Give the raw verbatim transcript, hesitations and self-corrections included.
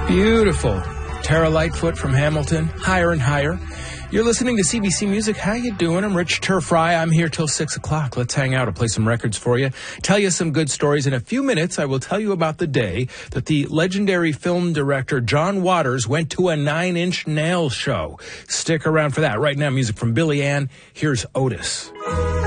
Beautiful. Tara Lightfoot from Hamilton, Higher and Higher. You're listening to C B C Music. How you doing? I'm Rich Turfry. I'm here till six o'clock. Let's hang out. I'll play some records for you, tell you some good stories. In a few minutes, I will tell you about the day that the legendary film director John Waters went to a Nine Inch Nails show. Stick around for that. Right now, music from Billy Ann. Here's Otis.